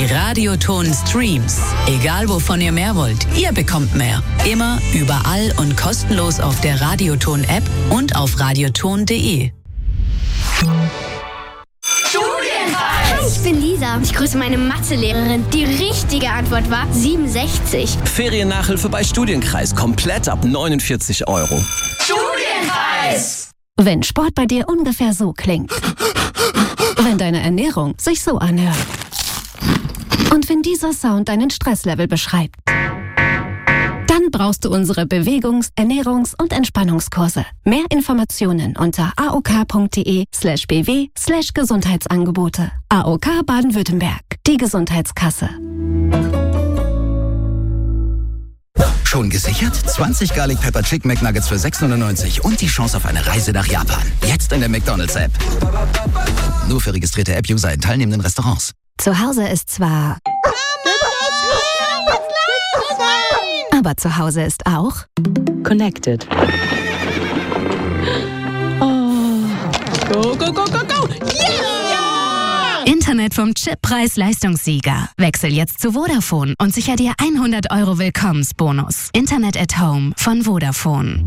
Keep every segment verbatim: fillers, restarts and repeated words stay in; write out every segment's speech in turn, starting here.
Die Radioton-Streams. Egal wovon ihr mehr wollt, ihr bekommt mehr. Immer, überall und kostenlos auf der Radioton-App und auf radioton punkt de. Hi, ich bin Lisa. Ich grüße meine Mathelehrerin. Die richtige Antwort war siebenundsechzig. Feriennachhilfe bei Studienkreis. Komplett ab neunundvierzig Euro. Studienkreis! Wenn Sport bei dir ungefähr so klingt. Wenn deine Ernährung sich so anhört. Und wenn dieser Sound deinen Stresslevel beschreibt. Dann brauchst du unsere Bewegungs-, Ernährungs- und Entspannungskurse. Mehr Informationen unter aok.de slash bw slash Gesundheitsangebote. A O K Baden-Württemberg, die Gesundheitskasse. Schon gesichert? zwanzig Garlic Pepper Chicken McNuggets für sechs neunundneunzig und die Chance auf eine Reise nach Japan. Jetzt in der McDonald's-App. Nur für registrierte App-User in teilnehmenden Restaurants. Zu Hause ist zwar... Aber zu Hause ist auch... Connected. Oh. Go, go, go, go, go! Yeah! Internet vom Chip Preis-Leistungssieger. Wechsel jetzt zu Vodafone und sicher dir hundert Euro Willkommensbonus. Internet at Home von Vodafone.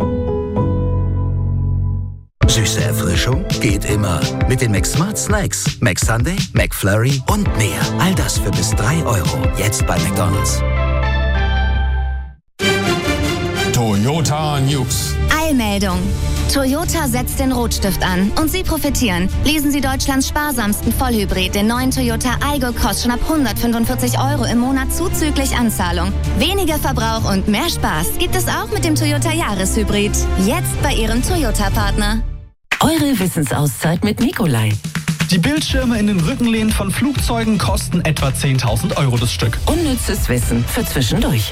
Süße Erfrischung geht immer. Mit den McSmart Snacks. McSunday, McFlurry und mehr. All das für bis drei Euro. Jetzt bei McDonald's. Toyota News. Eilmeldung. Toyota setzt den Rotstift an und Sie profitieren. Lesen Sie Deutschlands sparsamsten Vollhybrid, den neuen Toyota Aygo Cross, schon ab hundertfünfundvierzig Euro im Monat zuzüglich Anzahlung. Weniger Verbrauch und mehr Spaß gibt es auch mit dem Toyota Jahreshybrid. Jetzt bei Ihrem Toyota-Partner. Eure Wissensauszeit mit Nikolai. Die Bildschirme in den Rückenlehnen von Flugzeugen kosten etwa zehntausend Euro das Stück. Unnützes Wissen für zwischendurch.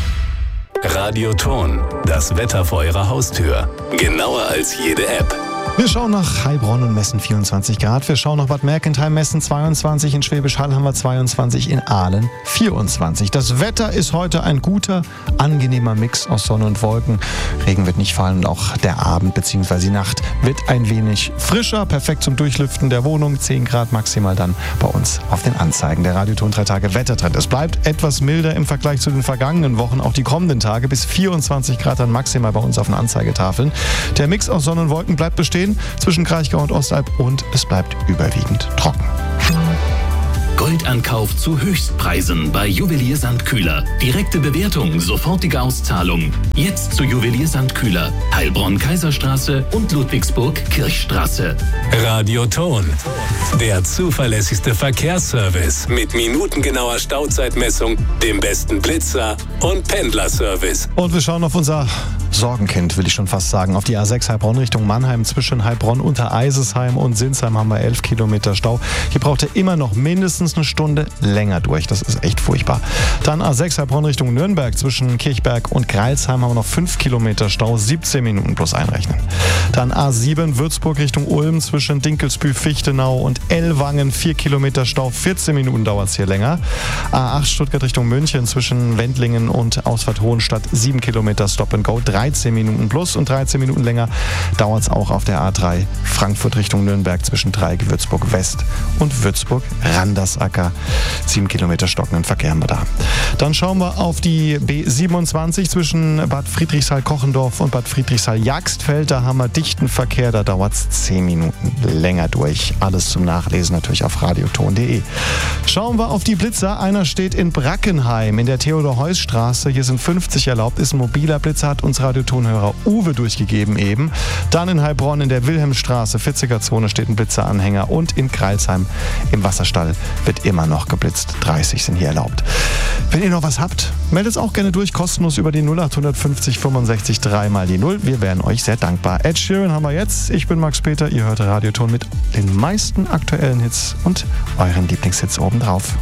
Radioton, das Wetter vor Ihrer Haustür. Genauer als jede App. Wir schauen nach Heilbronn und messen vierundzwanzig Grad. Wir schauen nach Bad Mergentheim, messen zweiundzwanzig. In Schwäbisch Hall haben wir zweiundzwanzig. In Aalen vierundzwanzig. Das Wetter ist heute ein guter, angenehmer Mix aus Sonne und Wolken. Regen wird nicht fallen und auch der Abend bzw. die Nacht wird ein wenig frischer. Perfekt zum Durchlüften der Wohnung. zehn Grad maximal dann bei uns auf den Anzeigen. Der Radioton drei Tage Wettertrend. Es bleibt etwas milder im Vergleich zu den vergangenen Wochen. Auch die kommenden Tage bis vierundzwanzig Grad dann maximal bei uns auf den Anzeigetafeln. Der Mix aus Sonne und Wolken bleibt bestehen zwischen Kraichgau und Ostalb und es bleibt überwiegend trocken. Goldankauf zu Höchstpreisen bei Juwelier Sandkühler. Direkte Bewertung, sofortige Auszahlung. Jetzt zu Juwelier Sandkühler. Heilbronn-Kaiserstraße und Ludwigsburg-Kirchstraße. Radioton. Der zuverlässigste Verkehrsservice. Mit minutengenauer Stauzeitmessung, dem besten Blitzer und Pendlerservice. Und wir schauen auf unser Sorgenkind, will ich schon fast sagen. Auf die A sechs Heilbronn Richtung Mannheim. Zwischen Heilbronn, Untereisesheim und Sinsheim haben wir elf Kilometer Stau. Hier braucht ihr immer noch mindestens eine Stunde länger durch. Das ist echt furchtbar. Dann A sechs Heilbronn Richtung Nürnberg. Zwischen Kirchberg und Greilsheim haben wir noch fünf Kilometer Stau. siebzehn Minuten plus einrechnen. Dann A sieben Würzburg Richtung Ulm. Zwischen Dinkelsbühl, Fichtenau und Ellwangen. vier Kilometer Stau. vierzehn Minuten dauert es hier länger. A acht Stuttgart Richtung München. Zwischen Wendlingen und Ausfahrt Hohenstadt. sieben Kilometer Stop and Go. dreizehn Minuten plus und dreizehn Minuten länger dauert es auch auf der A drei Frankfurt Richtung Nürnberg zwischen Dreieck Würzburg West und Würzburg Randersacker. sieben Kilometer stockenden Verkehr haben wir da. Dann schauen wir auf die B siebenundzwanzig zwischen Bad Friedrichshall-Kochendorf und Bad Friedrichshall-Jagstfeld. Da haben wir dichten Verkehr, da dauert es zehn Minuten länger durch. Alles zum Nachlesen natürlich auf radioton punkt de. Schauen wir auf die Blitzer. Einer steht in Brackenheim in der Theodor-Heuss-Straße. Hier sind fünfzig erlaubt, ist ein mobiler Blitzer, hat uns Radiotonhörer Uwe durchgegeben eben. Dann in Heilbronn in der Wilhelmstraße, vierziger Zone, steht ein Blitzeranhänger und in Greilsheim im Wasserstall wird immer noch geblitzt. dreißig sind hier erlaubt. Wenn ihr noch was habt, meldet es auch gerne durch, kostenlos über die null acht fünfzig fünfundsechzig drei mal die null. Wir wären euch sehr dankbar. Ed Sheeran haben wir jetzt. Ich bin Max Peter, ihr hört Radioton mit den meisten aktuellen Hits und euren Lieblingshits obendrauf.